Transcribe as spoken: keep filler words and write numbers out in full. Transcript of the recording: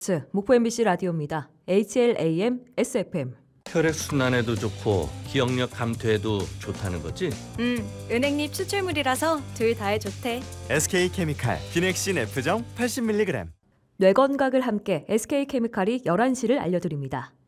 목포 엠비씨 라디오입니다. 에이치엘에이엠, 에스에프엠. 혈액순환에도 좋고 기억력 감퇴에도 좋다는 거지? 음, 은행잎 추출물이라서 둘 다에 좋대. 에스케이케미칼 비넥신 F정 팔십 밀리그램. 뇌건강을 함께 에스케이케미칼이 열한 시를 알려드립니다.